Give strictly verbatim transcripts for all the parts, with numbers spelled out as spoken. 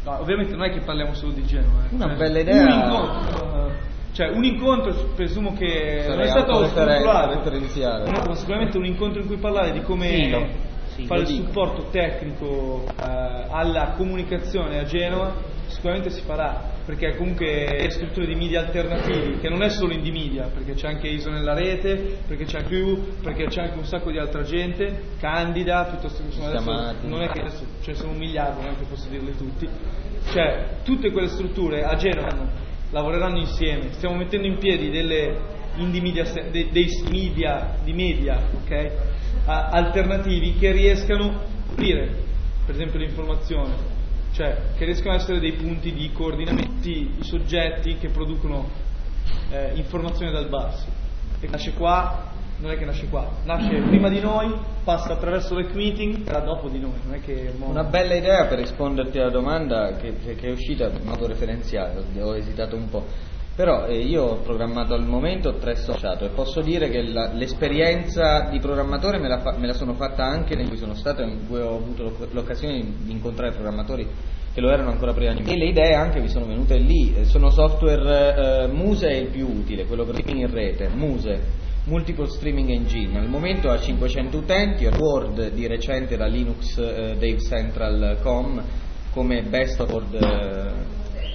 No, ovviamente non è che parliamo solo di Genova. Eh. Una cioè, bella idea. Un incontro, cioè un incontro, presumo che non è stato strutturato. No, sicuramente un incontro in cui parlare di come sì, no. sì, fare il dico. supporto tecnico eh, alla comunicazione a Genova. Sicuramente si farà, perché comunque le strutture di media alternativi, che non è solo Indie Media, perché c'è anche I S O nella rete, perché c'è anche U, perché c'è anche un sacco di altra gente, Candida, piuttosto che sono adesso, non è che adesso ce ne sono un miliardo, non è che posso dirle tutti, cioè tutte quelle strutture a Genova lavoreranno insieme, stiamo mettendo in piedi delle indie media, dei, dei media di media, ok, a, alternativi che riescano a dire, per esempio l'informazione. Cioè, che riescono ad essere dei punti di coordinamento, i soggetti che producono eh, informazione dal basso. E nasce qua, non è che nasce qua, nasce prima di noi, passa attraverso le meeting, era dopo di noi, non è che... Una bella idea per risponderti alla domanda che, che è uscita in modo referenziale, ho esitato un po'. Però eh, io ho programmato al momento tre social e posso dire che la, l'esperienza di programmatore me la, fa, me la sono fatta anche in cui sono stato, in cui ho avuto l'occasione di incontrare programmatori che lo erano ancora prima di me, e le idee anche mi sono venute lì. Sono software, eh, Muse è il più utile, quello per streaming in rete, Muse, Multiple Streaming Engine, al momento ha cinquecento utenti, Word di recente da Linux eh, Dave Central punto com come best of Word, eh,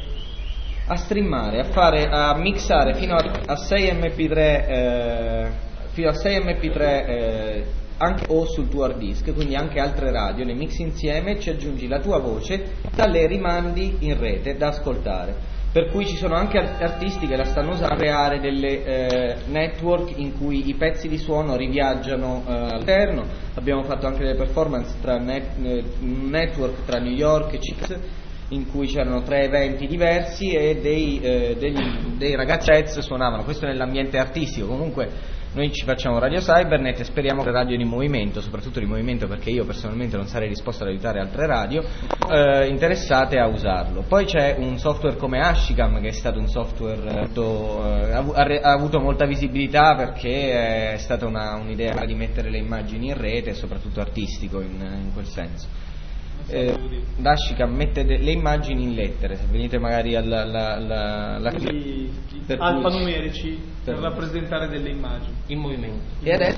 a streamare, a fare, a mixare fino a, a sei emme pi tre eh, fino a sei emme pi tre eh, anche o sul tuo hard disk, quindi anche altre radio, le mixi insieme, ci aggiungi la tua voce, da le rimandi in rete da ascoltare. Per cui ci sono anche artisti che la stanno usando a creare delle eh, network in cui i pezzi di suono riviaggiano eh, all'interno. Abbiamo fatto anche delle performance tra net, eh, network tra New York e Chicago, in cui c'erano tre eventi diversi e dei, eh, degli, dei ragazzi suonavano. Questo nell'ambiente artistico. Comunque noi ci facciamo Radio Cybernet e speriamo che radio di movimento, soprattutto di movimento, perché io personalmente non sarei disposto ad aiutare altre radio eh, interessate a usarlo. Poi c'è un software come Ashicam, che è stato un software molto, eh, ha, ha avuto molta visibilità perché è stata una, un'idea di mettere le immagini in rete e soprattutto artistico in, in quel senso. Eh, Dashicam mette de- le immagini in lettere, se venite magari alla, alla, alla, alla per alfanumerici per, per rappresentare delle immagini in movimento. E adesso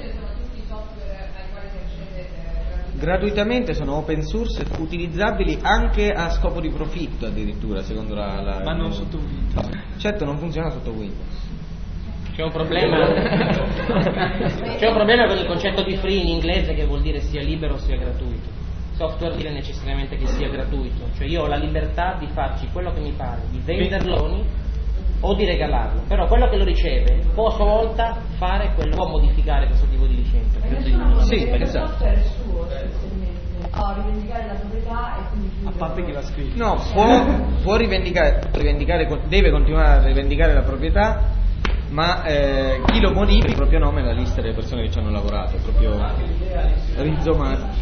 gratuitamente sono open source, utilizzabili anche a scopo di profitto addirittura, secondo la, la ma non il... sotto Windows. Certo, non funziona sotto Windows. C'è un problema c'è un problema con il concetto di free in inglese, che vuol dire sia libero sia gratuito. Software dire necessariamente che sia gratuito, cioè io ho la libertà di farci quello che mi pare, di venderlo o di regalarlo, però quello che lo riceve può a sua volta fare quello, può modificare questo tipo di licenza. Sì, esatto. Oh, rivendicare la proprietà e quindi a parte che l'ha scritto. No, può, può rivendicare, rivendicare, deve continuare a rivendicare la proprietà, ma eh, chi lo modifica il proprio nome nella lista delle persone che ci hanno lavorato, proprio rizomato.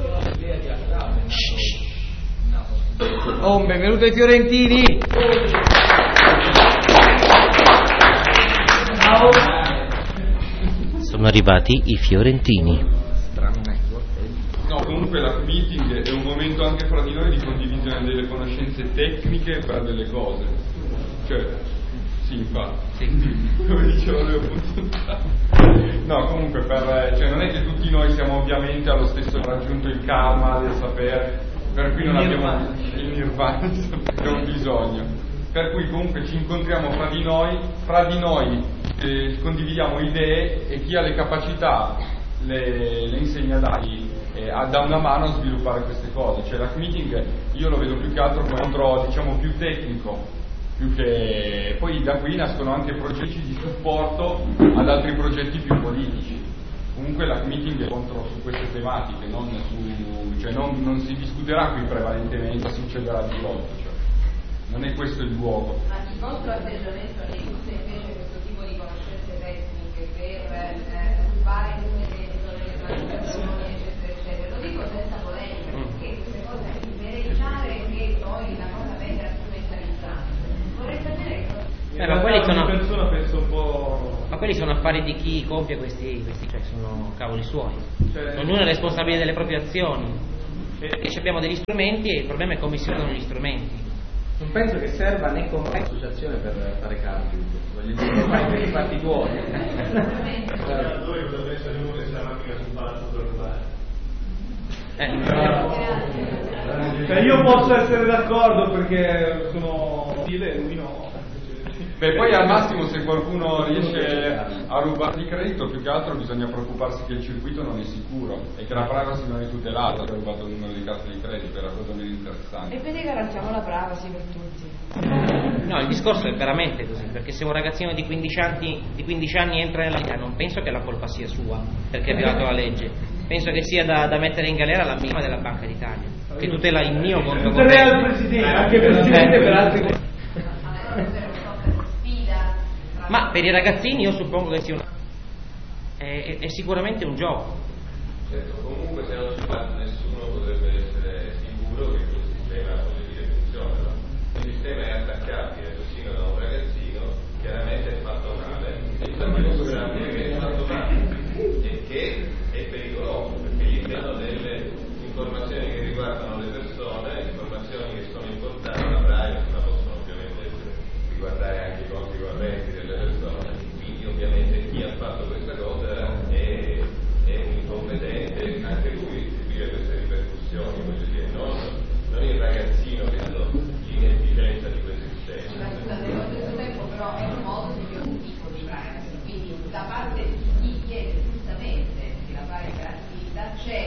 Oh, benvenuto ai Fiorentini! Sono arrivati i Fiorentini. No, comunque la meeting è un momento anche fra di noi di condivisione delle conoscenze tecniche per delle cose. Cioè, sì, infatti. Sì. Come dicevo appunto. No, comunque per, cioè, non è che tutti noi siamo ovviamente allo stesso raggiunto il karma del sapere, per cui non abbiamo il nirvana, abbiamo bisogno. Per cui comunque ci incontriamo fra di noi, fra di noi eh, condividiamo idee e chi ha le capacità le, le insegna a dargli, eh, a dà una mano a sviluppare queste cose. Cioè la meeting io lo vedo più che altro come un intro, diciamo, più tecnico. Più che poi da qui nascono anche progetti di supporto ad altri progetti più politici. Comunque la meeting è contro su queste tematiche, non, su, cioè non, non si discuterà qui prevalentemente, succederà di volta, cioè. Non è questo il luogo. Ma il vostro atteggiamento ne usa invece questo tipo di conoscenze tecniche per eh, rubare come delle manifestazioni, eccetera, eccetera. Lo dico senza polemica, perché queste cose per evitare che poi la cosa venga strumentalizzata. Vorrei sapere Eh, ma quelli sono persona penso un po'. Ma quelli sono affari di chi compie questi, questi cioè sono cavoli suoi. Cioè, Ognuno è responsabile delle proprie azioni. Perché abbiamo degli strumenti e il problema è come si usano gli strumenti. Non penso che serva né come associazione per fare cambio, voglio dire, fai per i fatti tuoi. Dove potrebbe essere uno che sta macchina sul palazzo urbano? Cioè io posso essere d'accordo perché sono stile e lui no. Beh, poi al massimo se qualcuno riesce a rubare di credito, più che altro bisogna preoccuparsi che il circuito non è sicuro e che la privacy non è tutelata. Ha rubato il numero di carte di credito, è la cosa meno interessante. E quindi garantiamo la privacy per tutti. No, il discorso è veramente così, perché se un ragazzino di quindici anni, di quindici anni entra nella Lega, non penso che la colpa sia sua, perché ha violato la legge. Penso che sia da, da mettere in galera la minima della Banca d'Italia, che tutela il mio conto corrente. Tutelerà il Presidente, anche il Presidente per altri cose. Ma per i ragazzini io suppongo che sia una... è, è, è sicuramente un gioco. Certo, comunque se non si fa nessuno potrebbe essere sicuro che quel sistema, voglio dire, funziona. No? Il sistema è attaccabile sino da un ragazzino, chiaramente è fatto male, e il dimostrabile che è fatto male e che è pericoloso, perché gli danno delle informazioni che riguardano le persone, informazioni che sono importanti, la privacy, ma possono ovviamente riguardare anche i conti correnti delle persone, quindi ovviamente chi ha fatto questa cosa è, è un incompetente, anche lui subire queste ripercussioni, voglio dire, non, non il ragazzino che ha l'inefficienza di quel sistema. Ma scusate, allo stesso tempo però è un modo di un tipo di privacy, quindi da parte di chi chiede giustamente che la privacy gratuita c'è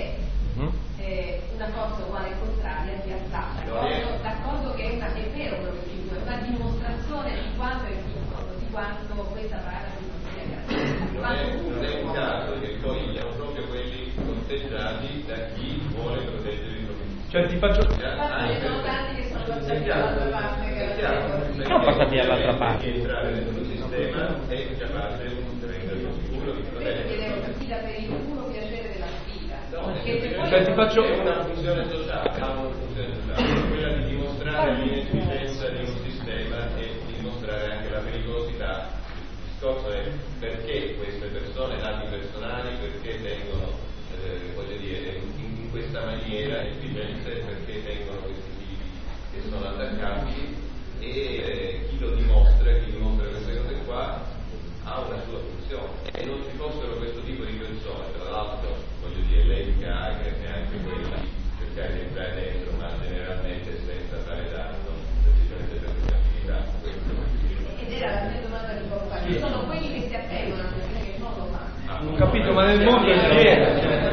eh, una cosa uguale e contraria di attacco. D'accordo, d'accordo che è, una, è vero quello che dico, è una dimostrazione di quanto è piccolo, di quanto questa privacy non sia gratuita. Non è, non è un caso che poi siano proprio quelli conteggiati da chi vuole proteggere i propri. Cioè ti faccio... Ma ce ne sono tanti che sono passati dall'altra parte che Sono passati dall'altra parte. Chi entrare dentro il sistema è capace di renderlo sicuro, di quindi proteggere. chiedevo sfida per il puro piacere della sfida. No, Perché se poi cioè, ti faccio... è una funzione sociale, ha una funzione sociale, quella di dimostrare l'inefficienza di un sistema e di dimostrare anche la pericolosità. Il discorso è perché queste persone, dati personali, perché tengono, eh, voglio dire, in, in questa maniera efficienze, perché tengono questi tipi che sono attaccabili e eh, chi lo dimostra, chi dimostra queste cose qua ha una sua funzione. E non ci fossero questo tipo di persone, tra l'altro, voglio dire, l'etica Hacker è anche quella di cercare di entrare dentro, ma generalmente senza fare danno, semplicemente per disabilità. ed era la mia domanda di poco fa, ci sono quelli che si attengono a questi che non lo fanno. Non capito, ma nel mondo è pieno.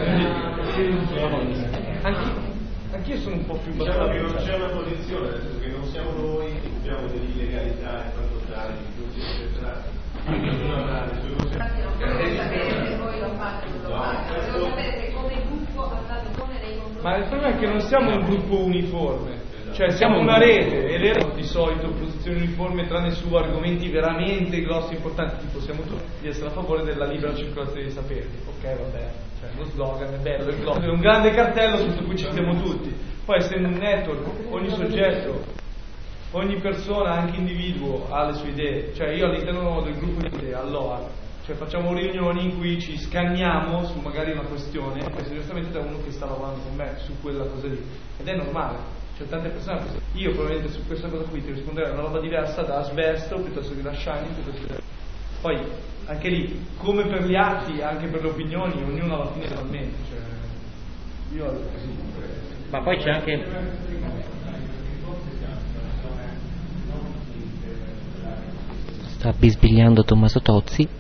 Anch'io, anch'io sono un po' più Diciamo che non basato. c'è una posizione, nel senso che non siamo noi che abbiamo dell'illegalità in quanto tale, di tutti, eccetera. Non avrà le sue cose. Infatti non volevo sapere se voi lo fate o non lo No, fate, questo- volevo sapere se come gruppo andate come nei confronti. Ma il problema è che non siamo un gruppo uniforme, cioè siamo una rete e le reti di solito posizioni uniformi tranne su argomenti veramente grossi e importanti, tipo siamo tutti di essere a favore della libera circolazione dei saperi. Ok, vabbè, cioè lo slogan è bello, il globo è un grande cartello sotto cui ci stiamo tutti. Poi essendo un network, ogni soggetto, ogni persona, anche individuo ha le sue idee, cioè io all'interno del gruppo di idee, allora, cioè facciamo riunioni in cui ci scanniamo su magari una questione, e giustamente da uno che sta lavorando con me su quella cosa lì, ed è normale. C'è tante persone che io probabilmente su questa cosa qui ti risponderei una roba diversa da Asbesto piuttosto che da Shiny piuttosto che... Poi anche lì, come per gli atti, anche per le opinioni, ognuno alla fine realmente, cioè io così. Ma poi c'è anche... Sta bisbigliando Tommaso Tozzi.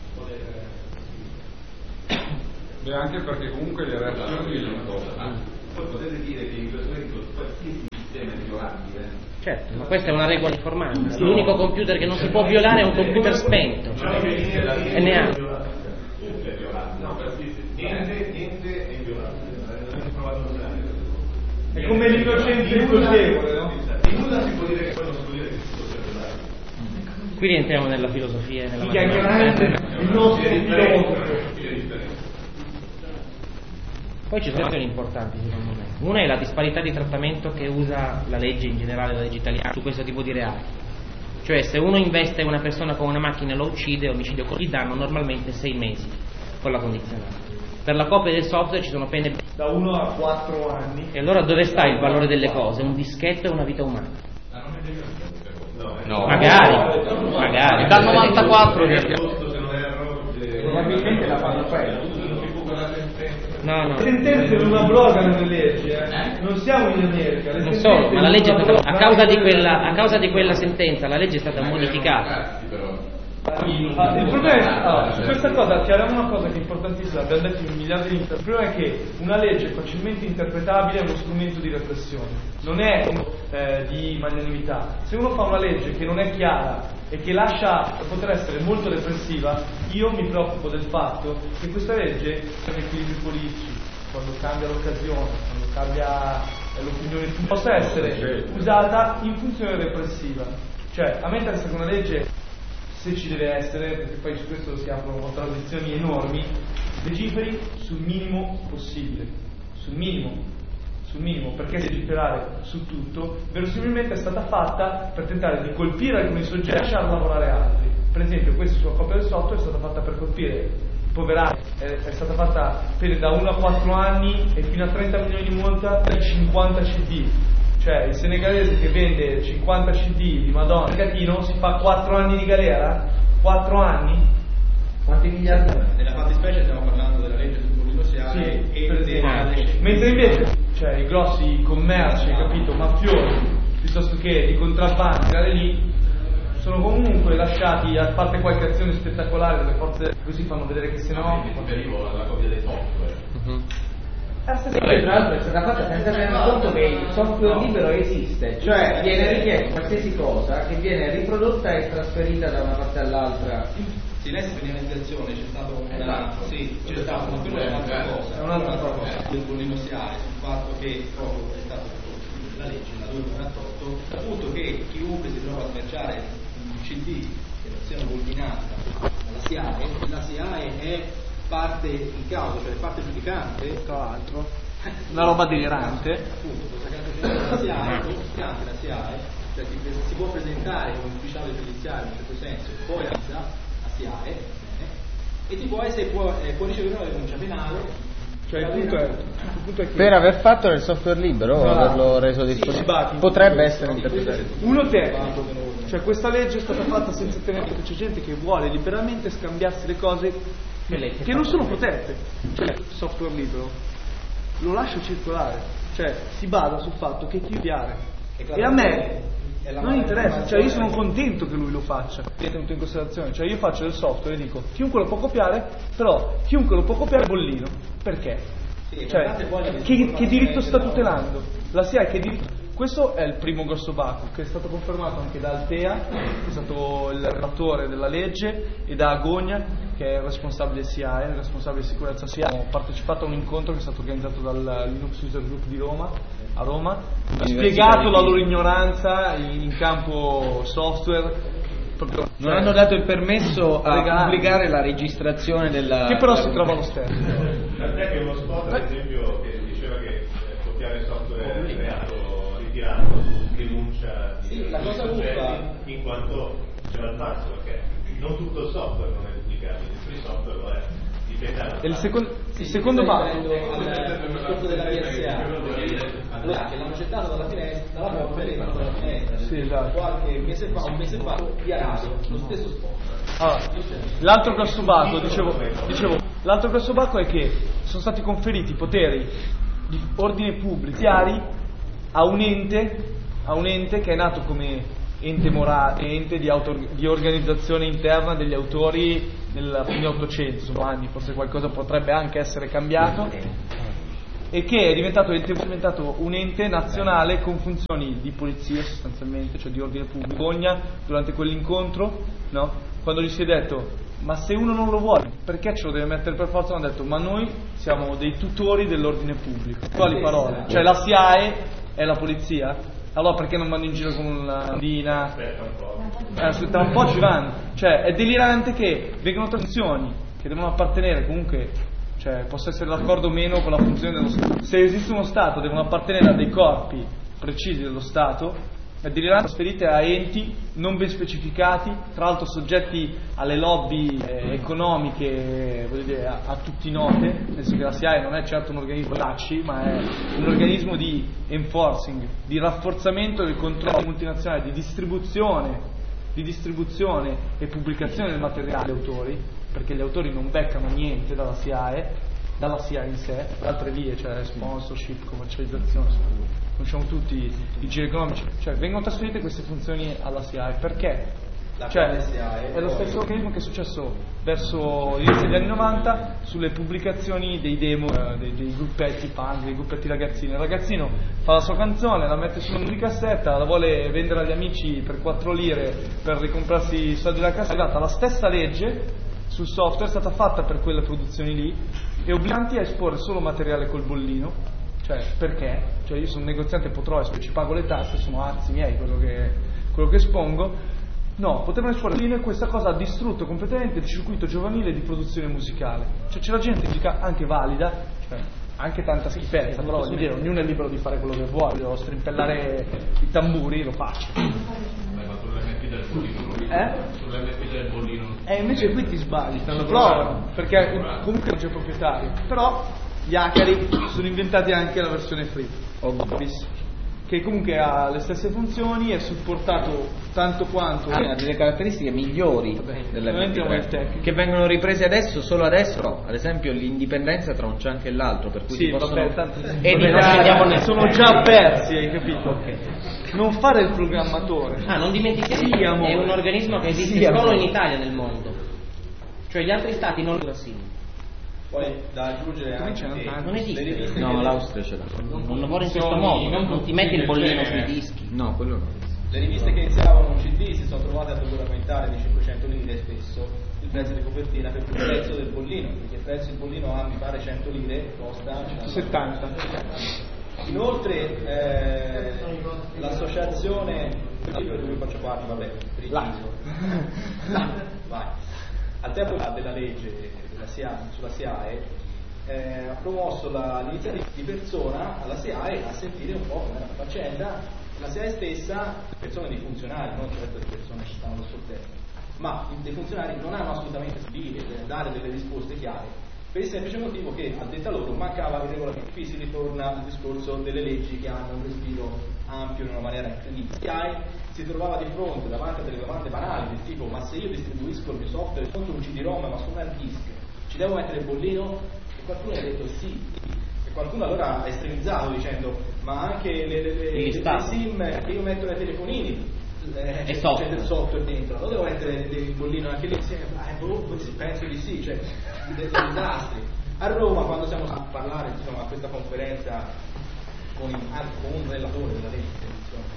Beh, anche perché comunque le reazioni poi potete dire che in questo momento qualsiasi sistema è violabile. Certo, ma questa è una regola informatica. L'unico computer che non si può violare è un computer spento. E ne ha. No, niente, niente è inviolabile. Non ho provato a usare. È come l'innocenza inconsapevole, no? In nulla si può dire che poi non si può dire che si può violare. Qui rientriamo nella filosofia e nella Sì, chiaramente il nostro filosofo. Poi ci sono questioni importanti secondo me. Una è la disparità di trattamento che usa la legge in generale, la legge italiana, su questo tipo di reati. Cioè se uno investe una persona con una macchina e lo uccide, omicidio, gli danno normalmente sei mesi con la condizionale. Per la copia del software ci sono pene da uno a quattro anni. E allora dove sta il valore delle cose? Un dischetto e una vita umana? No. Magari, magari. Dal novantaquattro che Probabilmente la fanno quella. No, no. Le sentenze non abrogano le leggi, eh? Non siamo in America. Le Non solo, ma la legge è stata, a causa di quella, a causa di quella sentenza la legge è stata modificata. Ah, il problema è, allora, su questa cosa chiariamo una cosa che è importantissima, abbiamo detto in miliardi di inter- il problema è che una legge facilmente interpretabile è uno strumento di repressione, non è eh, di magnanimità. Se uno fa una legge che non è chiara e che lascia poter essere molto repressiva, io mi preoccupo del fatto che questa legge ha equilibri politici, quando cambia l'occasione, quando cambia eh, l'opinione, possa essere usata in funzione repressiva. Cioè, a me interessa che una legge, se ci deve essere, perché poi su questo si aprono contraddizioni enormi, legiferi sul minimo possibile, sul minimo, sul minimo, perché legiferare su tutto verosimilmente è stata fatta per tentare di colpire alcuni soggetti e lasciar lavorare altri. Per esempio questa sua copia del software è stata fatta per colpire i poverati, è, è stata fatta per da uno a quattro anni e fino a trenta milioni di multa per cinquanta C D. Cioè il senegalese che vende cinquanta C D di Madonna Catino si fa quattro anni di galera? quattro anni? Quanti miliardi? Nella fattispecie stiamo parlando della legge sul pubblico Sì, sociale e per della esempio. Mentre invece, cioè i grossi commerci, capito, mafiosi, piuttosto che di contrabbando, andare lì, sono comunque lasciati, a parte qualche azione spettacolare delle forze, così fanno vedere che se no... Riferivo alla copia dei software. Mm-hmm. E poi tra l'altro è stata fatta senza tenere conto che il software libero esiste, cioè viene richiesto qualsiasi cosa che viene riprodotta e trasferita da una parte all'altra. Sì, lei per l'iniziazione c'è stato una... Esatto. Sì, c'è stato, ma quello è un'altra cosa. È un'altra cosa. Del polinomiale sul fatto che proprio è stato la legge, la duecentoquarantotto, appunto che chiunque si trova a smerciare un C D che non sia volpinato dalla S I A E, la S I A E è parte in causa, cioè parte giudicante, tra l'altro, una roba delirante. Appunto, la S I A E, giudicante la S I A E, cioè si, si può presentare come ufficiale giudiziario in un certo senso, poi la S I A E, e ti può essere, può, eh, può ricevere una denuncia penale. Cioè il punto, è, il punto è che per aver fatto del software libero o averlo reso disponibile sì, potrebbe essere interpretato. Uno tecnico, cioè questa legge è stata fatta senza tenere conto, c'è gente che vuole liberamente scambiarsi le cose che, che non sono protette. Cioè il software libero lo lascio circolare, cioè si basa sul fatto che chi piare e a me non interessa, cioè io sono contento che lui lo faccia, tenuto in considerazione, cioè io faccio del software e dico chiunque lo può copiare, però chiunque lo può copiare è bollino, perché? Cioè, che, che diritto sta tutelando? La S I A E che diritto? Questo è il primo grosso baco che è stato confermato anche da Altea, che è stato il relatore della legge, e da Agogna, che è il responsabile S I A E, il responsabile di sicurezza S I A E. Ho partecipato a un incontro che è stato organizzato dal Linux User Group di Roma, a Roma, ha spiegato la loro ignoranza in campo software. Proprio, non cioè, hanno dato il permesso a legale. pubblicare la registrazione della... che però si trova lo stesso. Tant'è che uno spot, ad esempio, che diceva che eh, copiare software è reato ritirato su denuncia di sì, la cosa soggetti, in quanto c'è la falso, perché non tutto il software non è pubblicabile, il free software lo è. E il secondo, il secondo baco al discorso della P S A, allora che l'hanno gettato dalla finestra, dalla porta e l'hanno dalla finestra. Sì, esatto. Qualche mese fa, un mese fa, diarato lo stesso spot. Allora, l'altro grosso baco, dicevo, dicevo, l'altro grosso baco è che sono stati conferiti poteri di ordine pubblico a un ente, a un ente che è nato come ente morale, ente di, auto, di organizzazione interna degli autori nel fine Ottocento, insomma anni, forse qualcosa potrebbe anche essere cambiato, e che è diventato, è diventato un ente nazionale con funzioni di polizia sostanzialmente, cioè di ordine pubblico. Bologna, durante quell'incontro, no? Quando gli si è detto ma se uno non lo vuole, perché ce lo deve mettere per forza? Hanno detto ma noi siamo dei tutori dell'ordine pubblico. Quali parole? Cioè la S I A E è la polizia? Allora perché non vanno in giro con una bandina? Aspetta un po'. Eh, aspetta un po' ci vanno. Cioè è delirante che vengano funzioni che devono appartenere comunque, cioè posso essere d'accordo o meno con la funzione dello Stato. Se esiste uno Stato devono appartenere a dei corpi precisi dello Stato, è delirante trasferite a enti non ben specificati, tra l'altro soggetti alle lobby eh, economiche, voglio dire, a, a tutti note, nel senso che la S I A E non è certo un organismo lacci, ma è un organismo di enforcing, di rafforzamento del controllo multinazionale, di distribuzione, di distribuzione e pubblicazione del materiale degli autori, perché gli autori non beccano niente dalla S I A E, dalla S I A E in sé, altre vie, cioè sponsorship, commercializzazione, conosciamo tutti i giri economici, cioè vengono trasferite queste funzioni alla S I A E, perché? Cioè, è lo stesso organismo che è successo verso l'inizio degli anni novanta sulle pubblicazioni dei demo, eh, dei, dei gruppetti punk, dei gruppetti ragazzini. Il ragazzino fa la sua canzone, la mette su una cassetta, la vuole vendere agli amici per quattro lire per ricomprarsi i soldi della cassetta. È arrivata la stessa legge sul software, è stata fatta per quelle produzioni lì e obbliganti a esporre solo materiale col bollino. Cioè, perché? Cioè io sono un negoziante, potrò, ci pago le tasse, sono arzi miei quello che, quello che espongo. No, potevano esporre bollino e questa cosa ha distrutto completamente il circuito giovanile di produzione musicale. Cioè c'è la gente musica anche valida, cioè anche tanta schifezza, però voglio dire, ognuno è libero di fare quello che vuole, devo strimpellare i tamburi, lo faccio. Eh? Sull'M P del bollino. E invece qui ti sbagli, stanno provando, perché comunque non c'è proprietario. Però gli hackeri sono inventati anche la versione free, che comunque ha le stesse funzioni, è supportato tanto quanto ha delle caratteristiche migliori dell'M P tre, che vengono riprese adesso, solo adesso, no. Ad esempio l'indipendenza tra un chunk e l'altro, per cui sì, si possono vabbè, tanto, editare, sono già persi, hai capito? Okay. Non fare il programmatore. Ah, non dimentichiamo, è un organismo che esiste Siamo. solo in Italia nel mondo, cioè gli altri stati non lo sì. Poi da aggiungere anche che non esiste. No, l'Austria ce l'ha. Non lavora in questo modo, non, non ti metti il bollino sui dischi. No, quello no. Le riviste che iniziavano un C D si sono trovate a dover aumentare di cinquecento lire spesso il prezzo di copertina per il prezzo del bollino, perché il prezzo del bollino a mi pare cento lire costa settanta. Inoltre eh, l'associazione di cui faccio parte, vabbè, preciso. Vai. Al tempo della legge della S I A, sulla S I A E eh, ha promosso la, l'iniziativa di persona alla S I A E a sentire un po' com'era la faccenda. La S I A E stessa, persone di funzionari, non certo di persone che stanno sul terra, ma dei funzionari non hanno assolutamente stabilito per dare delle risposte chiare, per il semplice motivo che a detta loro mancava il regolamento. Qui si ritorna al discorso delle leggi che hanno un respiro ampio in una maniera incredibile. S I A E si trovava di fronte davanti a delle domande banali del tipo ma se io distribuisco il mio software contro un C D ROM ma su un hard disk ci devo mettere il bollino? E qualcuno ha detto sì, e qualcuno allora ha estremizzato dicendo ma anche le, le, le, le, le SIM che io metto nei telefonini eh, c'è, c'è del software dentro, allora devo mettere il bollino anche lì. Eh, boh, penso di sì, cioè dei disastri. A Roma quando siamo a parlare insomma, a questa conferenza con, il, con un relatore della legge insomma,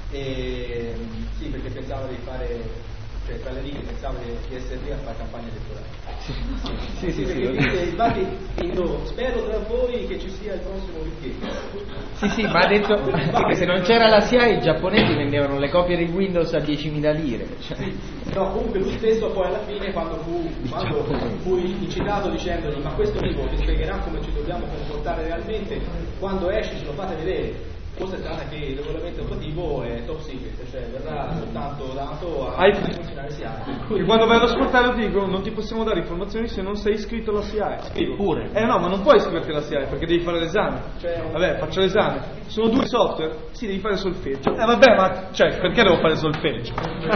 e sì, perché pensavo di fare, cioè tra le righe pensavo di, di essere lì a fare campagna elettorale. Sì, sì, sì, sì, sì, infatti io spero tra voi che ci sia il prossimo weekend. Sì, sì, ma ha detto che se non c'era la S I A E i giapponesi vendevano le copie di Windows a diecimila lire. Cioè. Sì. No, comunque lui stesso poi alla fine quando fu, quando fu incitato dicendogli ma questo libro vi spiegherà come ci dobbiamo comportare realmente, quando esce ce lo fate vedere. Cosa è stata che il regolamento attuativo è top secret, cioè verrà soltanto dato a Hai... funzionare S I A E. E quando vai ad ascoltare ti dico non ti possiamo dare informazioni se non sei iscritto alla S I A E. Scrivo. Pure. Eh no, ma non puoi iscriverti alla S I A E perché devi fare l'esame. Cioè, un... Vabbè, faccio l'esame. Sono due software? Sì, devi fare solfeggio. Eh vabbè, ma cioè, perché devo fare solfeggio?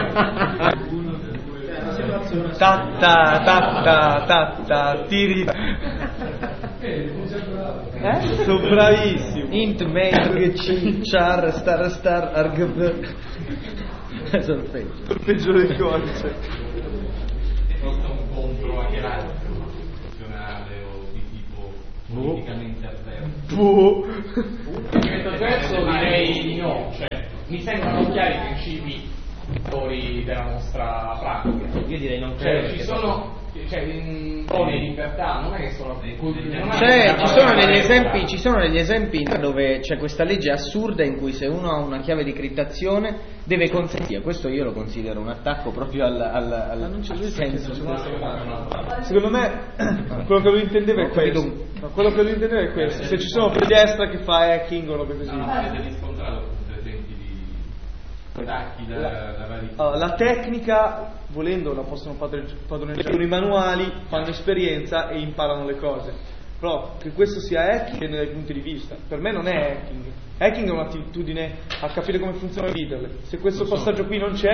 Ta ta ta ta ta ta tiri. Eh? Sono bravissimo. Int, main, c, char, star, star, argv. Solfeggio. Solfeggio del codice. Costa un contro anche l'altro, funzionale o di tipo politicamente avverso. Buh. Politicamente avverso direi di no, cioè mi sembrano chiari i principi della nostra pratica. Io direi non cioè, credo. Ci sono cioè, in zone di libertà, non è che sono cioè, ci sono degli esempi, ci sono degli esempi dove c'è questa legge assurda in cui se uno ha una chiave di criptazione deve consentire. Questo io lo considero un attacco proprio al, al, al, non c'è al senso. Secondo me quello che lui intendeva è questo. No, quello che lui intendeva è questo. Se ci sono per destra che fa hacking o robe così. No, avete riscontrato esempi di attacchi da, da vari tipi? Allora, la tecnica, volendo, la possono padroneggiare con i manuali, fanno esperienza e imparano le cose. Però che questo sia hacking dipende dai punti di vista. Per me non è hacking. Hacking è un'attitudine a capire come funzionano le leader. Se questo passaggio qui non c'è,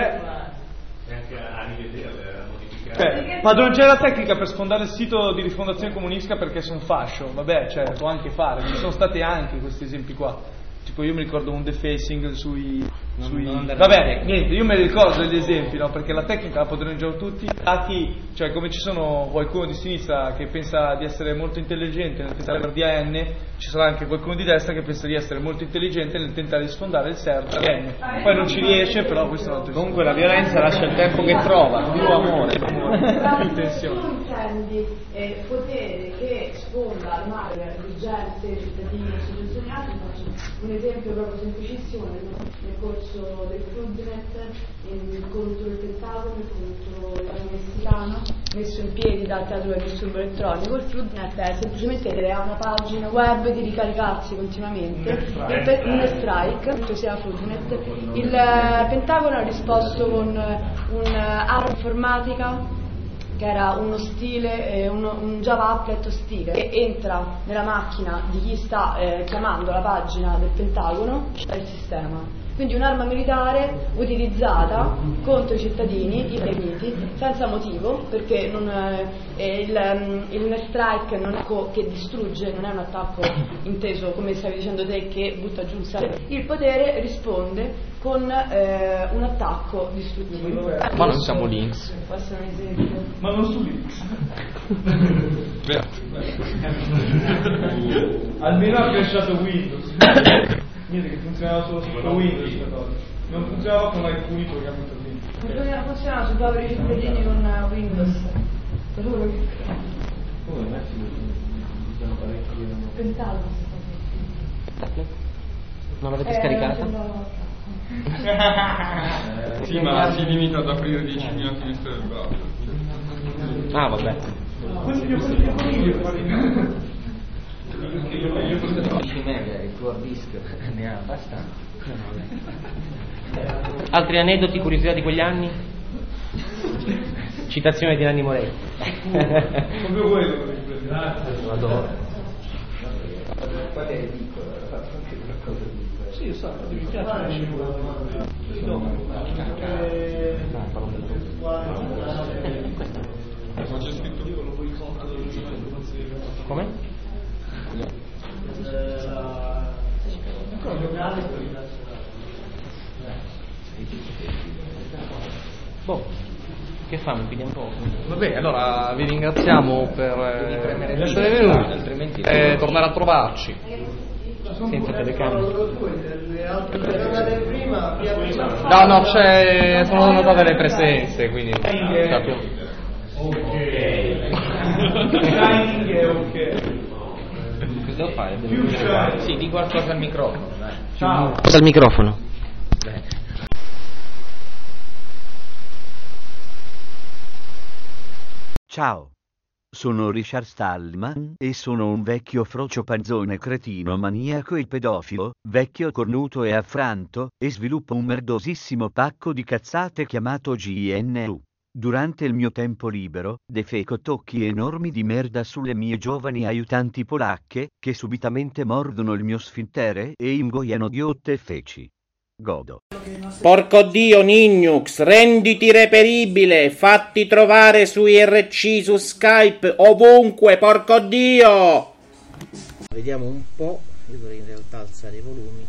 e anche a rivederle, a modificare. Cioè, padroneggiare la tecnica per sfondare il sito di Rifondazione Comunistica perché sono fascio, vabbè, cioè, può anche fare, ci sono stati anche questi esempi qua. Tipo io mi ricordo un defacing sui... sui... Non, non vabbè, niente, io me ne ricordo degli esempi, no? Perché la tecnica la padroneggiano tutti. A chi, cioè come ci sono qualcuno di sinistra che pensa di essere molto intelligente nel tentare il D A N, ci sarà anche qualcuno di destra che pensa di essere molto intelligente nel tentare di sfondare il server D A N. Poi non ci riesce, però questo è un altro. Comunque la violenza lascia il tempo che trova, più amore, più tensione. Tu intendi eh, potere che sfonda le maglie di gente, cittadini, associazioni altri, faccio un esempio proprio semplicissimo nel, nel corso del Floodnet, in, contro il Pentagono e contro il governo messicano, messo in piedi dal teatro del disturbo elettronico. Il Floodnet è semplicemente crea una pagina web di ricaricarsi continuamente, il, un strike, tutto sia Floodnet. Il eh, Pentagono ha risposto con un'arma informatica che era uno stile, eh, uno, un Java applet ostile che entra nella macchina di chi sta eh, chiamando la pagina del Pentagono dal sistema. Quindi un'arma militare utilizzata contro i cittadini, i nemici, senza motivo, perché non, eh, il, il strike non è co- che distrugge, non è un attacco inteso come stavi dicendo te che butta giù il server. Il potere risponde con eh, un attacco distruttivo. Ma non siamo Linux. Può essere un esempio. Ma non su Linux. Almeno ha crashato Windows. Niente, che funzionava solo su Windows, non funzionava con alcuni programmi per Windows. Non funzionava su poveri cittadini con Windows. Pensavo. Non l'avete scaricata? Sì, ma si limita ad aprire diecimila finestre del browser. Ah, vabbè. dieci mega il tuo disk ne ha abbastanza. Altri aneddoti, curiosità di quegli anni? Citazione di Nanni Moretti. Proprio quello. Grazie. Lo adoro. Qual è il piccolo? Sì, io so, mi piace. Ma c'è scritto come? Boh, che fa? Mi piglia un po'. Vabbè, allora vi ringraziamo per eh, essere venuti e tornare a trovarci. Senza telecamera. No, no, c'è, sono notate le presenze, quindi sappiamo. Shining è ok. Cosa devo fare? Sì, di qualcosa al microfono. Dai. Ciao. Cosa al microfono? Ciao. Sono Richard Stallman e sono un vecchio frocio panzone cretino maniaco e pedofilo, vecchio cornuto e affranto, e sviluppo un merdosissimo pacco di cazzate chiamato G N U. Durante il mio tempo libero, defeco tocchi enormi di merda sulle mie giovani aiutanti polacche, che subitamente mordono il mio sfintere e ingoiano ghiotte e feci. Godo. Porco Dio, Nignux, renditi reperibile, fatti trovare su I R C, su Skype, ovunque, porco Dio! Vediamo un po', io dovrei in realtà alzare i volumi.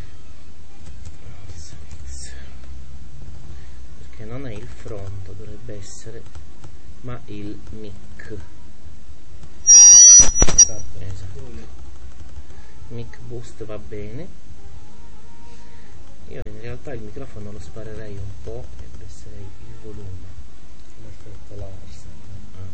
Perché non è il front, dovrebbe essere, ma il mic. Esatto. esatto. Mic boost va bene. Io in realtà il microfono lo sparerei un po'.